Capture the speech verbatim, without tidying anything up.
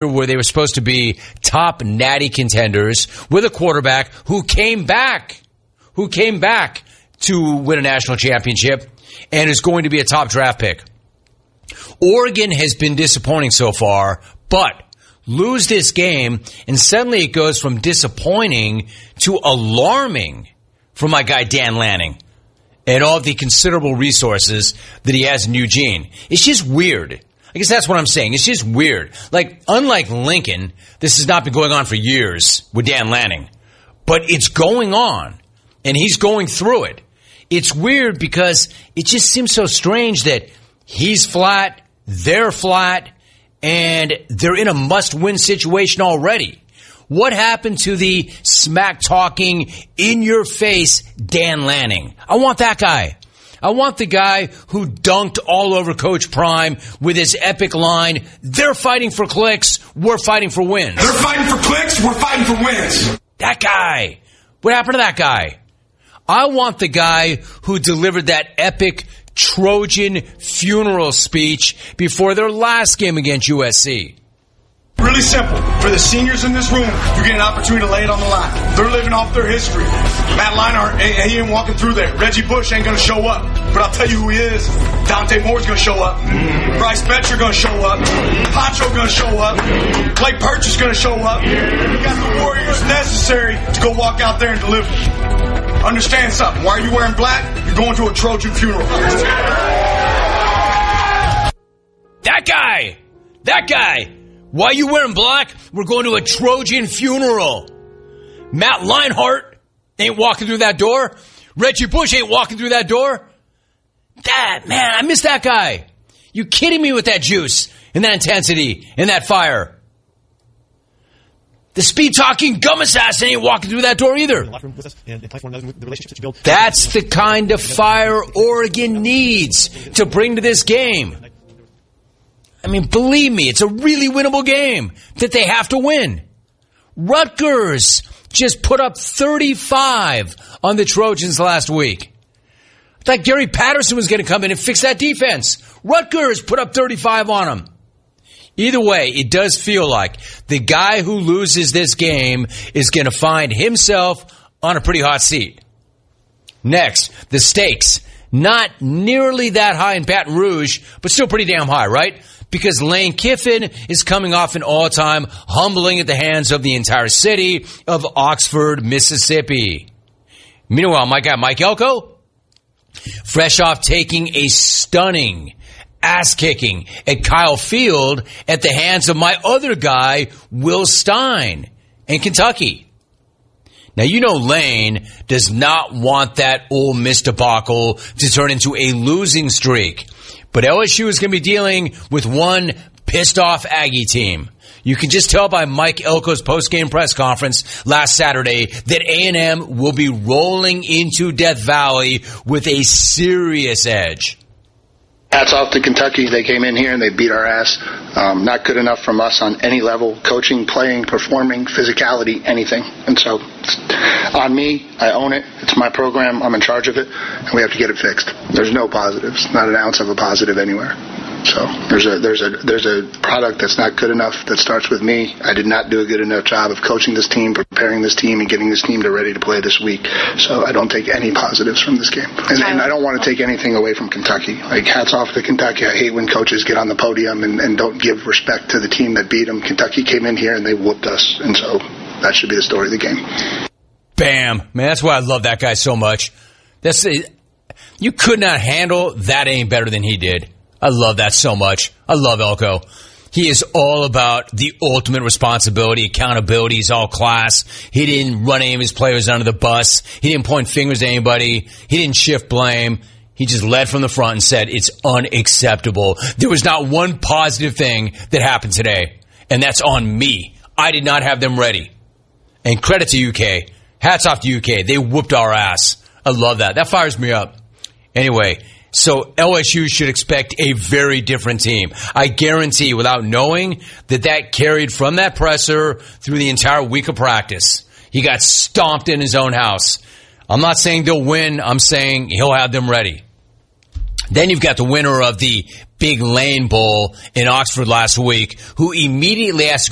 where they were supposed to be top natty contenders with a quarterback who came back, who came back to win a national championship and is going to be a top draft pick. Oregon has been disappointing so far, but lose this game and suddenly it goes from disappointing to alarming for my guy Dan Lanning and all the considerable resources that he has in Eugene. It's just weird. I guess that's what I'm saying. It's just weird. Like, unlike Lincoln, this has not been going on for years with Dan Lanning. But it's going on, and he's going through it. It's weird because it just seems so strange that he's flat, they're flat, and they're in a must-win situation already. What happened to the smack-talking, in-your-face Dan Lanning? I want that guy. I want the guy who dunked all over Coach Prime with his epic line, they're fighting for clicks, we're fighting for wins. They're fighting for clicks, we're fighting for wins. That guy. What happened to that guy? I want the guy who delivered that epic Trojan funeral speech before their last game against U S C. Really simple. For the seniors in this room, you get an opportunity to lay it on the line. They're living off their history. Matt Leinart, he ain't walking through there. Reggie Bush ain't going to show up. But I'll tell you who he is. Dante Moore's going to show up. Bryce Betcher going to show up. Pacho going to show up. Clay Perch is going to show up. You got the warriors necessary to go walk out there and deliver. Understand something. Why are you wearing black? You're going to a Trojan funeral. That guy! That guy! Why are you wearing black? We're going to a Trojan funeral. Matt Leinart ain't walking through that door. Reggie Bush ain't walking through that door. That, man, I miss that guy. You kidding me with that juice and that intensity and that fire? The speed-talking gum assassin ain't walking through that door either. That's the kind of fire Oregon needs to bring to this game. I mean, believe me, it's a really winnable game that they have to win. Rutgers just put up thirty-five on the Trojans last week. I thought Gary Patterson was going to come in and fix that defense. Rutgers put up thirty-five on them. Either way, it does feel like the guy who loses this game is going to find himself on a pretty hot seat. Next, the stakes. Not nearly that high in Baton Rouge, but still pretty damn high, right? Because Lane Kiffin is coming off an all-time humbling at the hands of the entire city of Oxford, Mississippi. Meanwhile, my guy Mike Elko, fresh off taking a stunning ass-kicking at Kyle Field at the hands of my other guy, Will Stein, in Kentucky. Now, you know Lane does not want that Ole Miss debacle to turn into a losing streak. But L S U is going to be dealing with one pissed-off Aggie team. You can just tell by Mike Elko's post-game press conference last Saturday that A and M will be rolling into Death Valley with a serious edge. Hats off to Kentucky. They came in here and they beat our ass. Um, not good enough from us on any level. Coaching, playing, performing, physicality, anything. And so, it's on me. I own it. It's my program. I'm in charge of it. And we have to get it fixed. There's no positives. Not an ounce of a positive anywhere. So there's a there's a there's a product that's not good enough that starts with me. I did not do a good enough job of coaching this team, preparing this team, and getting this team to ready to play this week. So I don't take any positives from this game, and, and I don't want to take anything away from Kentucky. Like, hats off to Kentucky. I hate when coaches get on the podium and, and don't give respect to the team that beat them. Kentucky came in here and they whooped us, and so that should be the story of the game. Bam, man, that's why I love that guy so much. That's you could not handle that any better than he did. I love that so much. I love Elko. He is all about the ultimate responsibility, accountability. He's all class. He didn't run any of his players under the bus. He didn't point fingers at anybody. He didn't shift blame. He just led from the front and said, it's unacceptable. There was not one positive thing that happened today, and that's on me. I did not have them ready. And credit to U K. Hats off to U K. They whooped our ass. I love that. That fires me up. Anyway, so L S U should expect a very different team. I guarantee, without knowing, that that carried from that presser through the entire week of practice. He got stomped in his own house. I'm not saying they'll win. I'm saying he'll have them ready. Then you've got the winner of the Big Lane Bowl in Oxford last week, who immediately asked